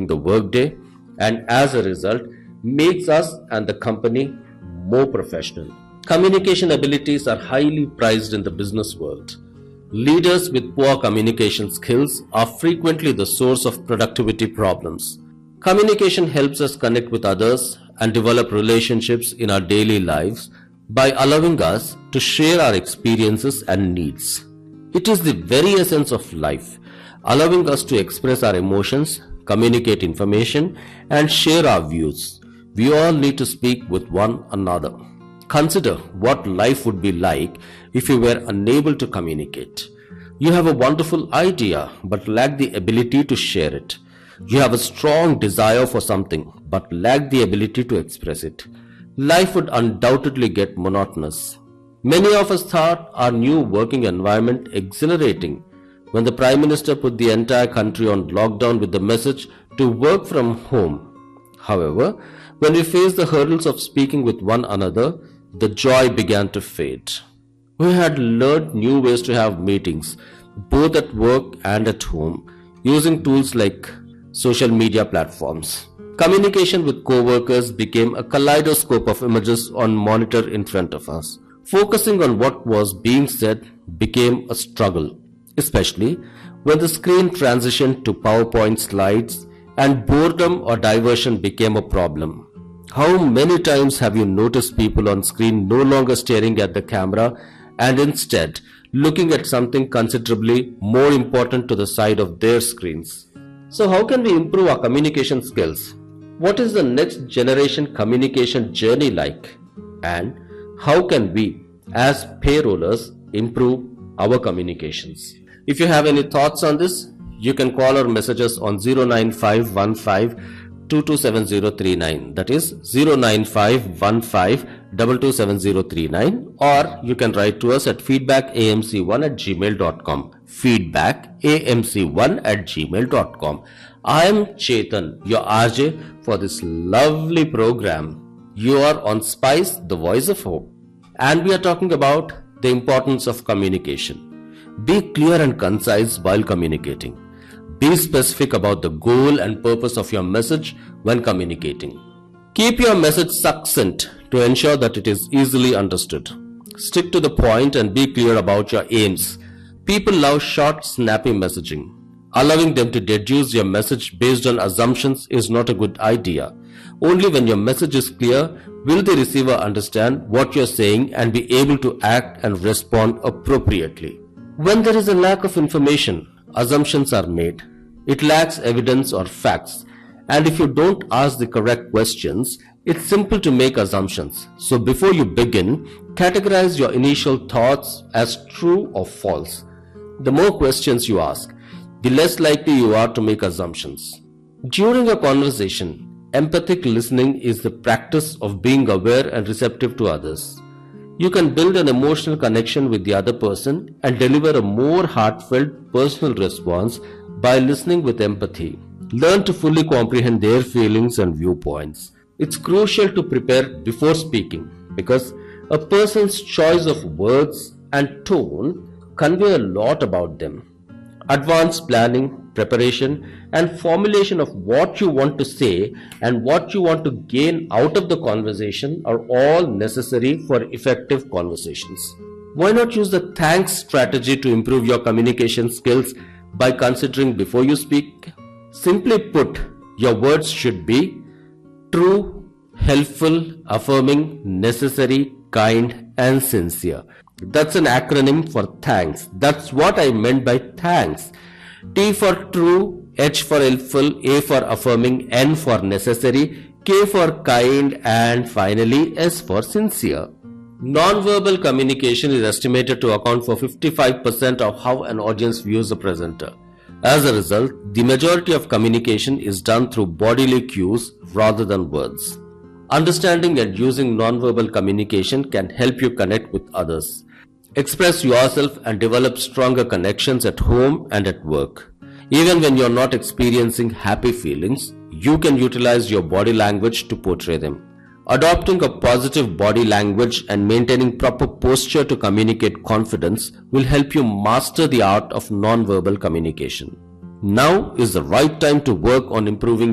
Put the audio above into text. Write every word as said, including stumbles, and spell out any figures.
during the workday, and as a result, makes us and the company more professional. Communication abilities are highly prized in the business world. Leaders with poor communication skills are frequently the source of productivity problems. Communication helps us connect with others and develop relationships in our daily lives by allowing us to share our experiences and needs. It is the very essence of life, allowing us to express our emotions, communicate information, and share our views. We all need to speak with one another. Consider what life would be like if you were unable to communicate. You have a wonderful idea but lack the ability to share it. You have a strong desire for something but lack the ability to express it. Life would undoubtedly get monotonous. Many of us thought our new working environment exhilarating when the Prime Minister put the entire country on lockdown with the message to work from home. However, when we faced the hurdles of speaking with one another, the joy began to fade. We had learned new ways to have meetings, both at work and at home, using tools like social media platforms. Communication with co-workers became a kaleidoscope of images on monitor in front of us. Focusing on what was being said became a struggle, especially when the screen transitioned to PowerPoint slides and boredom or diversion became a problem. How many times have you noticed people on screen no longer staring at the camera and instead looking at something considerably more important to the side of their screens? So how can we improve our communication skills? What is the next generation communication journey like? And how can we, as payrollers, improve our communications? If you have any thoughts on this, you can call or message us on zero nine five one five two two seven zero three nine, that is zero nine five one five two two seven zero three nine, or you can write to us at feedback a m c one at gmail dot com. feedback a m c one at gmail dot com. I am Chetan, your R J for this lovely program. You are on Spice, the Voice of Hope, and we are talking about the importance of communication. Be clear and concise while communicating. Be specific about the goal and purpose of your message when communicating. Keep your message succinct to ensure that it is easily understood. Stick to the point and be clear about your aims. People love short, snappy messaging. Allowing them to deduce your message based on assumptions is not a good idea. Only when your message is clear will the receiver understand what you are saying and be able to act and respond appropriately. When there is a lack of information, assumptions are made. It lacks evidence or facts, and if you don't ask the correct questions, it's simple to make assumptions. So before you begin, categorize your initial thoughts as true or false. The more questions you ask, the less likely you are to make assumptions. During a conversation, empathic listening is the practice of being aware and receptive to others. You can build an emotional connection with the other person and deliver a more heartfelt personal response by listening with empathy. Learn to fully comprehend their feelings and viewpoints. It's crucial to prepare before speaking because a person's choice of words and tone convey a lot about them. Advanced planning, preparation, and formulation of what you want to say and what you want to gain out of the conversation are all necessary for effective conversations. Why not use the thanks strategy to improve your communication skills by considering before you speak? Simply put, your words should be true, helpful, affirming, necessary, kind, and sincere. That's an acronym for thanks. That's what I meant by thanks. T for true, H for helpful, A for affirming, N for necessary, K for kind, and finally S for sincere. Non-verbal communication is estimated to account for fifty-five percent of how an audience views a presenter. As a result, the majority of communication is done through bodily cues rather than words. Understanding and using non-verbal communication can help you connect with others. Express yourself and develop stronger connections at home and at work. Even when you're not experiencing happy feelings, you can utilize your body language to portray them. Adopting a positive body language and maintaining proper posture to communicate confidence will help you master the art of non-verbal communication. Now is the right time to work on improving